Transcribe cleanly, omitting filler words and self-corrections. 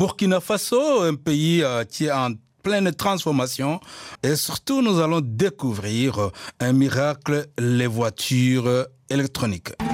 Burkina Faso, un pays qui est en pleine transformation. Et surtout, nous allons découvrir un miracle, les voitures électroniques.